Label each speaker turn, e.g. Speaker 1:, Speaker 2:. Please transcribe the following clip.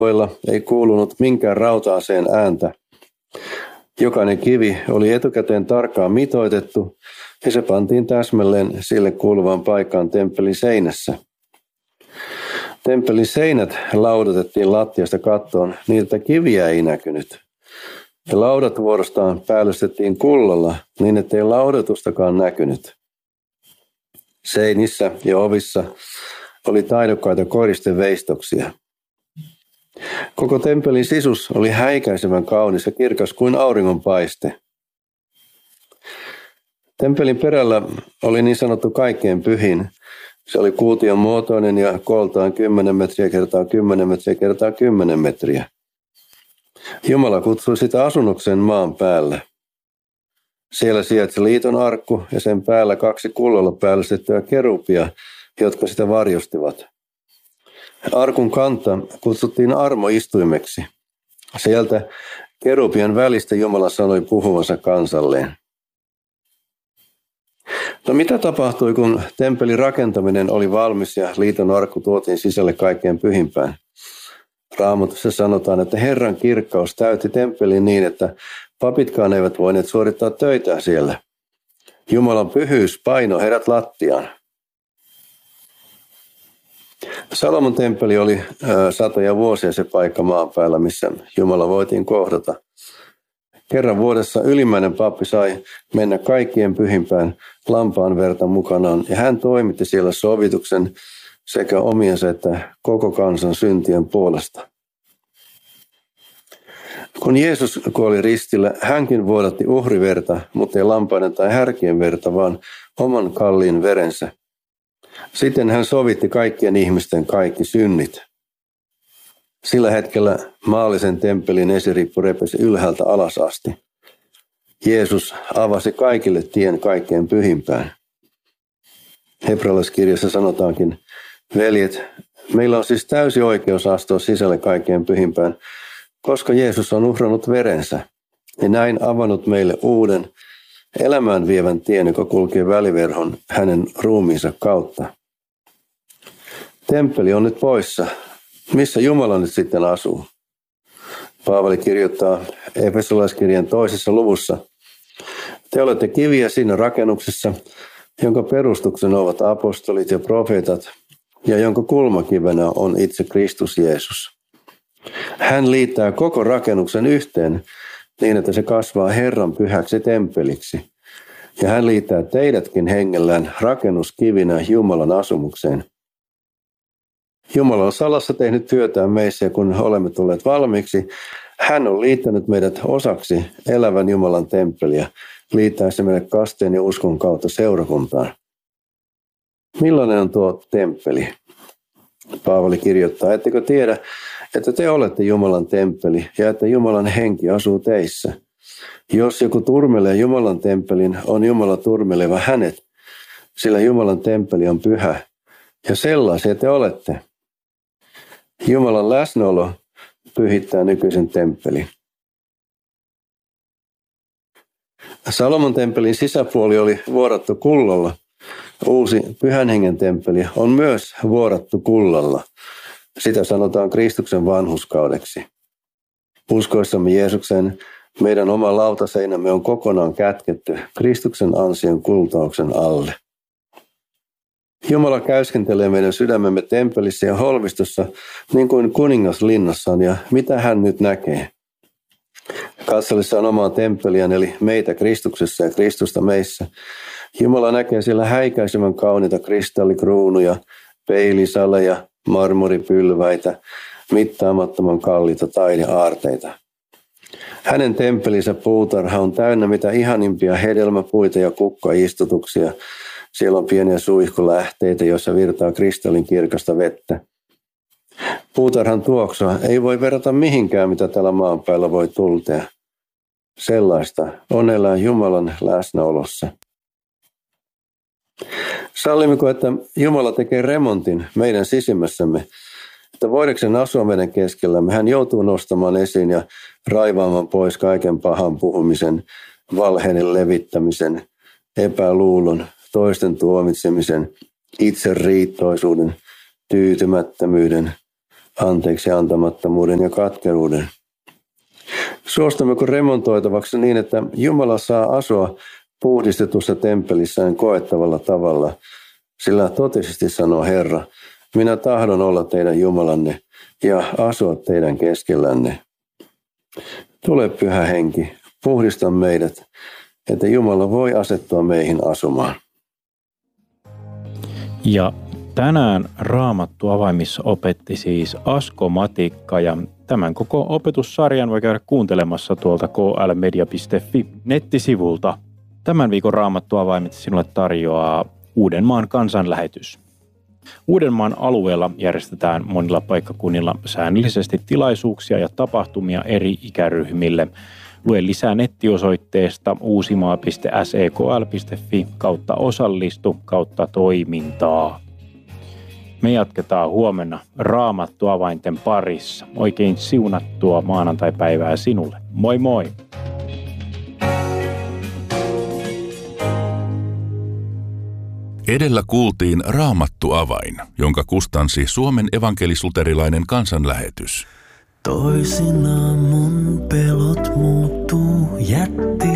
Speaker 1: ei kuulunut minkään rauta-aseen ääntä. Jokainen kivi oli etukäteen tarkkaan mitoitettu ja se pantiin täsmälleen sille kuuluvaan paikkaan temppelin seinässä. Temppelin seinät laudotettiin lattiasta kattoon niin, että kiviä ei näkynyt. Ja laudat vuorostaan päällystettiin kullalla niin, ettei laudatustakaan näkynyt. Seinissä ja ovissa oli taidokkaita koristeveistoksia. Koko temppelin sisus oli häikäisevän kaunis ja kirkas kuin auringonpaiste. Temppelin perällä oli niin sanottu kaikkein pyhin. Se oli kuution muotoinen ja kooltaan 10 metriä kertaa 10 metriä kertaa 10 metriä. Jumala kutsui sitä asunnokseen maan päällä. Siellä sijaitsi liiton arkku ja sen päällä 2 kullalla päällystettyä kerupia, jotka sitä varjostivat. Arkun kanta kutsuttiin armoistuimeksi. Sieltä kerupien välistä Jumala sanoi puhuvansa kansalleen. No mitä tapahtui, kun temppelin rakentaminen oli valmis ja liiton arkku tuotiin sisälle kaikkein pyhimpään? Raamatussa sanotaan, että Herran kirkkaus täytti temppelin niin, että papitkaan eivät voineet suorittaa töitä siellä. Jumalan pyhyys painoi heidät lattiaan. Salomon temppeli oli satoja vuosia se paikka maan päällä, missä Jumala voitiin kohdata. Kerran vuodessa ylimmäinen pappi sai mennä kaikkien pyhimpään lampaan verta mukanaan ja hän toimitti siellä sovituksen sekä omiensa että koko kansan syntien puolesta. Kun Jeesus kuoli ristillä, hänkin vuodatti uhriverta, mutta ei lampaiden tai härkien verta, vaan oman kalliin verensä. Sitten hän sovitti kaikkien ihmisten kaikki synnit. Sillä hetkellä maallisen temppelin esirippu repesi ylhäältä alas asti. Jeesus avasi kaikille tien kaikkein pyhimpään. Hebrealaiskirjassa sanotaankin, veljet, meillä on siis täysi oikeus astua sisälle kaikkein pyhimpään, koska Jeesus on uhrannut verensä ja näin avannut meille uuden, elämään vievän tien, joka kulkee väliverhon hänen ruumiinsa kautta. Temppeli on nyt poissa. Missä Jumala nyt sitten asuu? Paavali kirjoittaa Efesolaiskirjan 2. luvussa. Te olette kiviä siinä rakennuksessa, jonka perustuksen ovat apostolit ja profeetat, ja jonka kulmakivenä on itse Kristus Jeesus. Hän liittää koko rakennuksen yhteen niin, että se kasvaa Herran pyhäksi temppeliksi. Ja hän liittää teidätkin hengellään rakennuskivinä Jumalan asumukseen. Jumala on salassa tehnyt työtään meissä ja kun olemme tulleet valmiiksi, hän on liittänyt meidät osaksi elävän Jumalan temppeliä, liittäessä meidät kasteen ja uskon kautta seurakuntaan. Millainen on tuo temppeli? Paavali kirjoittaa, ettekö tiedä, että te olette Jumalan temppeli ja että Jumalan henki asuu teissä. Jos joku turmelee Jumalan temppelin, on Jumala turmeleva hänet, sillä Jumalan temppeli on pyhä ja sellaisia te olette. Jumalan läsnäolo pyhittää nykyisen temppelin. Salomon temppelin sisäpuoli oli vuorattu kullalla. Uusi Pyhän Hengen temppeli on myös vuorattu kullalla. Sitä sanotaan Kristuksen vanhurskaudeksi. Uskoissamme Jeesukseen meidän oma lautaseinämme on kokonaan kätketty Kristuksen ansion kultauksen alle. Jumala käyskentelee meidän sydämemme temppelissä ja holvistossa niin kuin kuningas linnassaan ja mitä hän nyt näkee. Katsellessaan omaa temppeliään eli meitä Kristuksessa ja Kristusta meissä. Jumala näkee siellä häikäisevän kauniita kristallikruunuja, peilisaleja, marmoripylväitä, mittaamattoman kalliita taideaarteita. Hänen temppelinsä puutarha on täynnä mitä ihanimpia hedelmäpuita ja kukkaistutuksia. Siellä on pieniä suihkulähteitä, joissa virtaa kristallin kirkasta vettä. Puutarhan tuoksua ei voi verrata mihinkään, mitä täällä maan päällä voi tuntea. Sellaista on elää Jumalan läsnäolossa. Sallimmeko, että Jumala tekee remontin meidän sisimmässämme, että voidakseen asua meidän keskellämme, hän joutuu nostamaan esiin ja raivaamaan pois kaiken pahan puhumisen, valheiden levittämisen, epäluulon, toisten tuomitsemisen, itseriittoisuuden, tyytymättömyyden, anteeksi antamattomuuden ja katkeruuden. Suostummeko remontoitavaksi niin, että Jumala saa asua puhdistetussa temppelissään koettavalla tavalla, sillä totisesti sanoo Herra, minä tahdon olla teidän Jumalanne ja asua teidän keskellänne. Tule Pyhä Henki, puhdista meidät, että Jumala voi asettua meihin asumaan.
Speaker 2: Ja tänään Raamattu avaimissa opetti siis Asko Matikka ja tämän koko opetussarjan voi käydä kuuntelemassa tuolta klmedia.fi nettisivulta. Tämän viikon Raamattu avaimet sinulle tarjoaa Uudenmaan kansanlähetys. Uudenmaan alueella järjestetään monilla paikkakunnilla säännöllisesti tilaisuuksia ja tapahtumia eri ikäryhmille. Lue lisää nettiosoitteesta uusimaa.sekl.fi/osallistu/toimintaa. Me jatketaan huomenna Raamattu avainten parissa. Oikein siunattua maanantaipäivää sinulle. Moi moi!
Speaker 3: Edellä kuultiin Raamattu avain, jonka kustansi Suomen evankelis-luterilainen kansanlähetys.
Speaker 4: Toisinaan mun pelot muuttuu jätti